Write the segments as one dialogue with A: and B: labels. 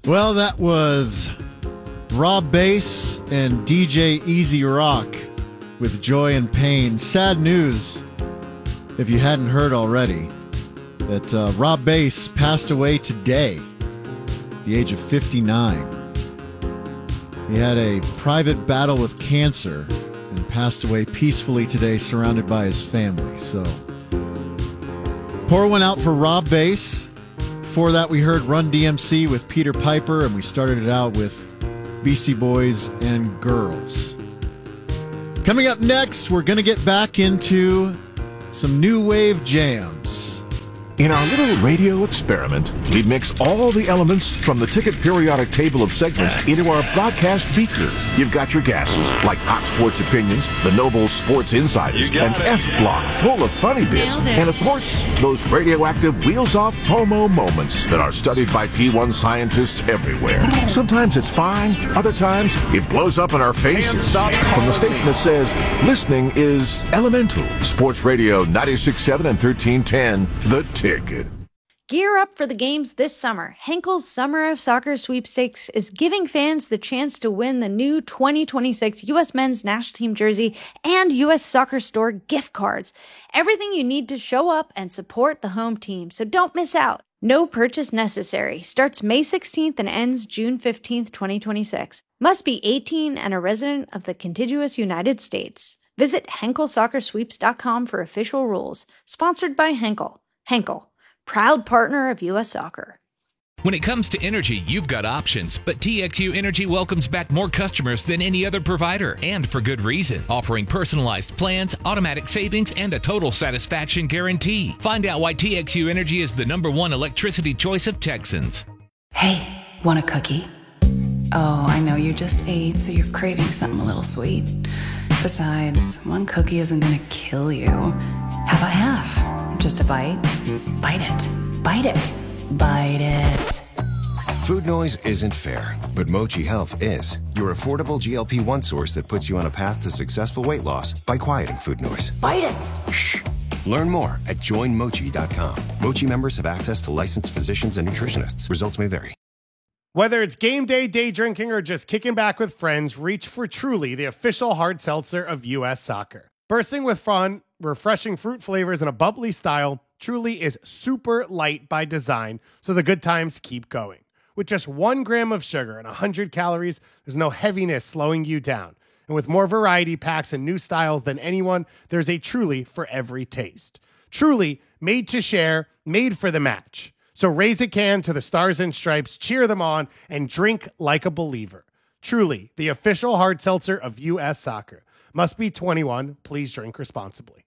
A: Well, that was Rob Bass and DJ Easy Rock with Joy and Pain. Sad news, if you hadn't heard already, that Rob Bass passed away today at the age of 59. He had a private battle with cancer and passed away peacefully today, surrounded by his family. So, pour one out for Rob Bass. Before that, we heard Run DMC with Peter Piper, and we started it out with Beastie Boys and Girls. Coming up next, we're going to get back into some new wave jams.
B: In our little radio experiment, we mix all the elements from the ticket periodic table of segments into our broadcast beaker. You've got your gases, like hot sports opinions, the Noble Sports Insiders, an F-block full of funny bits, and of course, those radioactive wheels-off FOMO moments that are studied by P1 scientists everywhere. Sometimes it's fine, other times it blows up in our faces. From the station that says, listening is elemental. Sports Radio 96.7 and 1310, The Ticket.
C: Gear up for the games this summer. Henkel's Summer of Soccer Sweepstakes is giving fans the chance to win the new 2026 U.S. Men's National Team jersey and U.S. Soccer Store gift cards. Everything you need to show up and support the home team, so don't miss out. No purchase necessary. Starts May 16th and ends June 15th, 2026. Must be 18 and a resident of the contiguous United States. Visit HenkelSoccerSweeps.com for official rules. Sponsored by Henkel. Henkel, proud partner of U.S. Soccer.
D: When it comes to energy, you've got options, but TXU Energy welcomes back more customers than any other provider, and for good reason, offering personalized plans, automatic savings, and a total satisfaction guarantee. Find out why TXU Energy is the #1 electricity choice of Texans.
E: Hey, want a cookie? Oh, I know you just ate, so you're craving something a little sweet. Besides, one cookie isn't gonna kill you. How about half? Just a bite? Bite it. Bite it. Bite it.
F: Food noise isn't fair, but Mochi Health is. Your affordable GLP-1 source that puts you on a path to successful weight loss by quieting food noise.
E: Bite it.
F: Shh. Learn more at joinmochi.com. Mochi members have access to licensed physicians and nutritionists. Results may vary.
G: Whether it's game day, day drinking, or just kicking back with friends, reach for Truly, the official hard seltzer of U.S. Soccer. Bursting with fun, refreshing fruit flavors, and a bubbly style, Truly is super light by design, so the good times keep going. With just 1 gram of sugar and 100 calories, there's no heaviness slowing you down. And with more variety packs and new styles than anyone, there's a Truly for every taste. Truly, made to share, made for the match. So raise a can to the Stars and Stripes, cheer them on, and drink like a believer. Truly, the official hard seltzer of U.S. Soccer. Must be 21. Please drink responsibly.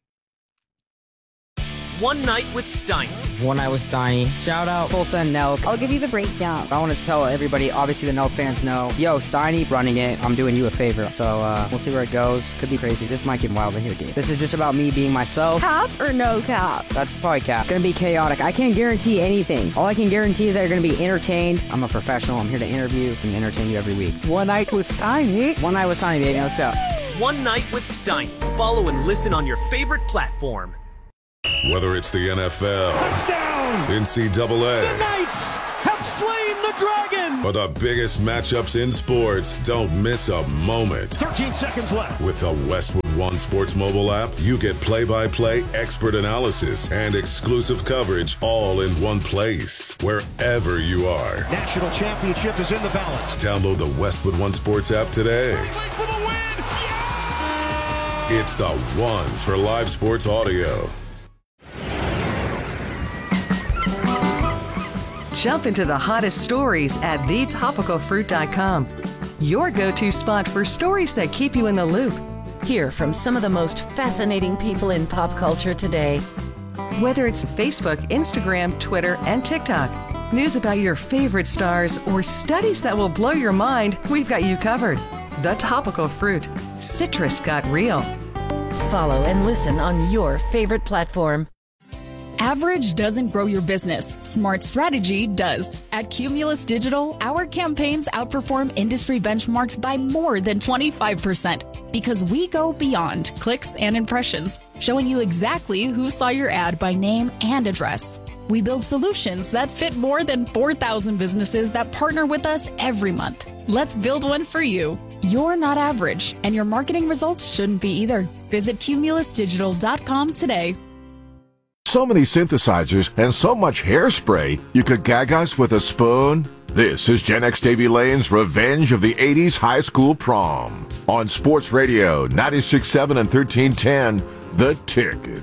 H: One Night with Steiny.
I: One Night with Steiny. Shout out Full Send Nelk.
J: I'll give you the breakdown.
I: I want to tell everybody, obviously the Nelk fans know, yo, Steiny running it. I'm doing you a favor. So we'll see where it goes. Could be crazy. This might get wild in here, dude. This is just about me being myself.
J: Cap or no cap?
I: That's probably cap. Gonna be chaotic. I can't guarantee anything. All I can guarantee is that you're gonna be entertained. I'm a professional. I'm here to interview and entertain you every week.
J: One Night with Steiny.
I: One Night with Steiny, baby. Let's go.
H: One Night with Steiny. Follow and listen on your favorite platform.
K: Whether it's the NFL,
L: touchdown,
K: NCAA,
L: the Knights have slain the dragon,
K: or the biggest matchups in sports, don't miss a moment.
L: 13 seconds left.
K: With the Westwood One Sports mobile app, you get play-by-play expert analysis and exclusive coverage all in one place, wherever you are.
L: National championship is in the balance.
K: Download the Westwood One Sports app today.
L: For the win. Yeah!
K: It's the one for live sports audio.
M: Jump into the hottest stories at thetopicalfruit.com. Your go-to spot for stories that keep you in the loop.
N: Hear from some of the most fascinating people in pop culture today.
M: Whether it's Facebook, Instagram, Twitter, and TikTok, news about your favorite stars, or studies that will blow your mind, we've got you covered. The Topical Fruit. Citrus got real.
N: Follow and listen on your favorite platform.
O: Average doesn't grow your business. Smart strategy does. At Cumulus Digital, our campaigns outperform industry benchmarks by more than 25% because we go beyond clicks and impressions, showing you exactly who saw your ad by name and address. We build solutions that fit more than 4,000 businesses that partner with us every month. Let's build one for you. You're not average, and your marketing results shouldn't be either. Visit cumulusdigital.com today.
B: So many synthesizers and so much hairspray, you could gag us with a spoon? This is Gen X Davy Lane's Revenge of the 80s High School Prom. On Sports Radio, 96.7 and 1310, The Ticket.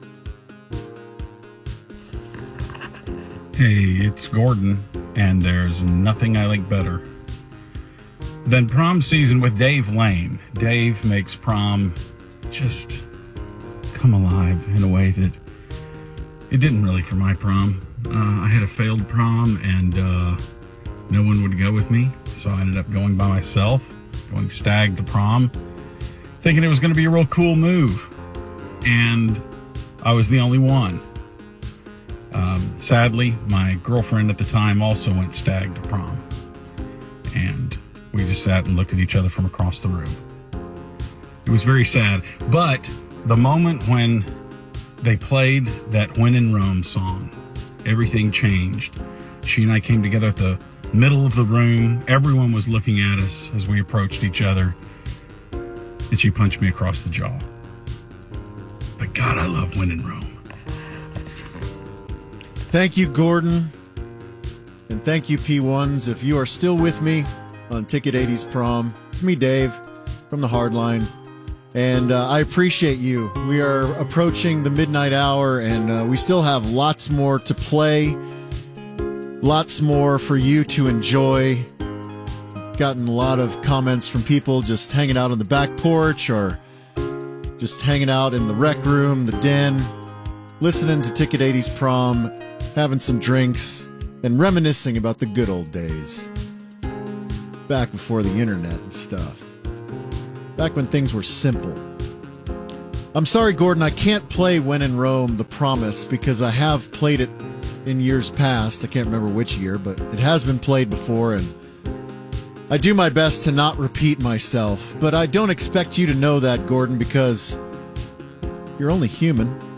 P: Hey, it's Gordon, and there's nothing I like better than prom season with Dave Lane. Dave makes prom just come alive in a way that it didn't really for my prom. I had a failed prom, and no one would go with me, so I ended up going by myself, going stag to prom, thinking it was going to be a real cool move, and I was the only one. Sadly, my girlfriend at the time also went stag to prom, and we just sat and looked at each other from across the room. It was very sad, but the moment when they played that When in Rome song, everything changed. She and I came together at the middle of the room. Everyone was looking at us as we approached each other, and she punched me across the jaw. But God, I love When in Rome.
A: Thank you, Gordon. And thank you, P1s. If you are still with me on Ticket 80s Prom, it's me, Dave, from the Hardline. And I appreciate you. We are approaching the midnight hour, and we still have lots more to play. Lots more for you to enjoy. Gotten a lot of comments from people just hanging out on the back porch or just hanging out in the rec room, the den, listening to Ticket 80s Prom, having some drinks, and reminiscing about the good old days. Back before the internet and stuff. Back when things were simple. I'm sorry, Gordon, I can't play When in Rome, The Promise, because I have played it in years past. I can't remember which year, but it has been played before, and I do my best to not repeat myself. But I don't expect you to know that, Gordon, because you're only human.